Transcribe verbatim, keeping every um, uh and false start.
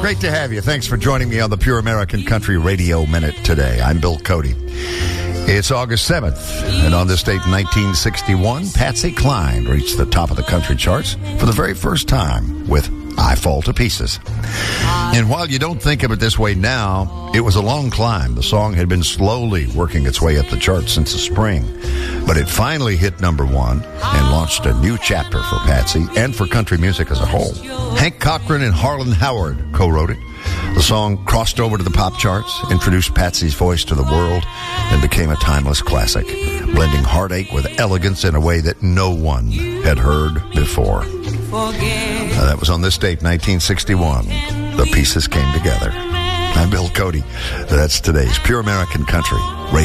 Great to have you. Thanks for joining me on the Pure American Country Radio Minute today. I'm Bill Cody. It's August seventh, and on this date in nineteen sixty-one, Patsy Cline reached the top of the country charts for the very first time with I Fall to Pieces. And while you don't think of it this way now, it was a long climb. The song had been slowly working its way up the charts since the spring, but it finally hit number one and launched a new chapter for Patsy and for country music as a whole. Hank Cochran and Harlan Howard co-wrote it. The song crossed over to the pop charts, introduced Patsy's voice to the world, and became a timeless classic, blending heartache with elegance in a way that no one had heard before. Uh, that was on this date, nineteen sixty-one. The pieces came together. I'm Bill Cody. That's today's Pure American Country